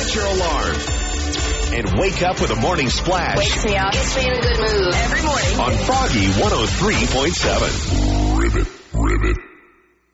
set your alarm, and wake up with a morning splash. Wakes me up. Gets me in a good mood. Every morning. On Froggy 103.7. Ribbit.